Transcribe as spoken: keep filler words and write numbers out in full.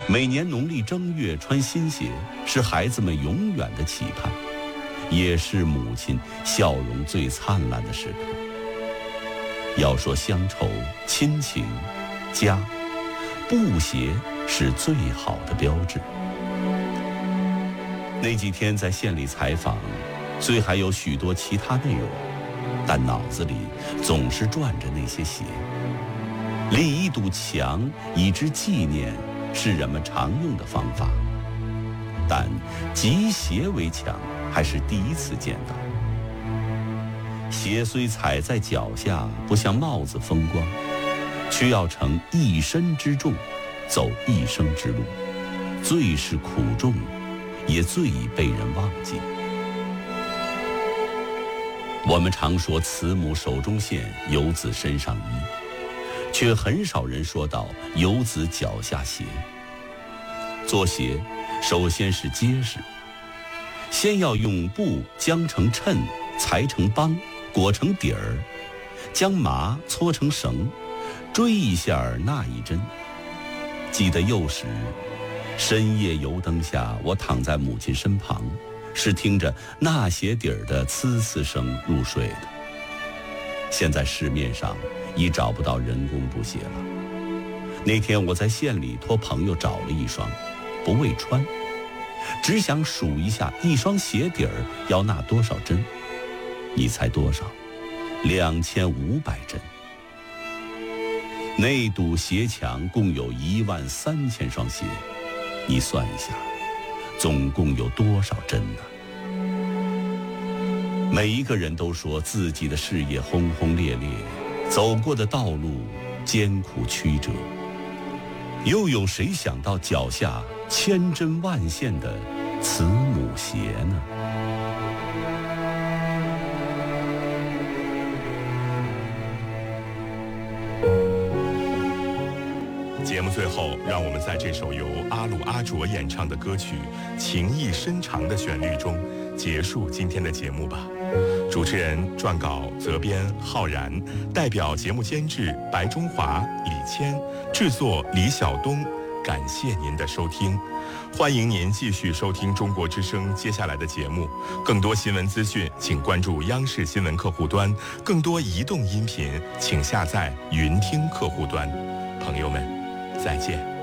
每年农历正月穿新鞋，是孩子们永远的期盼，也是母亲笑容最灿烂的时刻。要说乡愁、亲情、家，布鞋是最好的标志。那几天在县里采访，虽还有许多其他内容，但脑子里总是转着那些鞋。立一堵墙以之纪念是人们常用的方法，但集鞋为墙还是第一次见到。鞋虽踩在脚下不像帽子风光，却要承一身之重，走一生之路，最是苦重，也最已被人忘记。我们常说慈母手中线，游子身上衣，却很少人说到游子脚下鞋。做鞋首先是结实，先要用布将成衬，裁成帮，裹成底儿，将麻搓成绳，追一下那一针。记得幼时深夜油灯下，我躺在母亲身旁，是听着那鞋底儿的呲呲声入睡的。现在市面上已找不到人工布鞋了。那天我在县里托朋友找了一双，不为穿，只想数一下一双鞋底儿要纳多少针。你猜多少？两千五百针。那堵鞋墙共有一万三千双鞋，你算一下，总共有多少针呢？每一个人都说自己的事业轰轰烈烈，走过的道路艰苦曲折，又有谁想到脚下千针万线的慈母鞋呢？ 节目最后，让我们在这首由阿鲁阿卓演唱的歌曲《情意深长》的旋律中结束今天的节目吧。主持人、撰稿、责编浩然，代表节目监制白中华、李谦，制作李晓东。感谢您的收听，欢迎您继续收听中国之声接下来的节目。更多新闻资讯，请关注央视新闻客户端；更多移动音频，请下载云听客户端。朋友们，再见。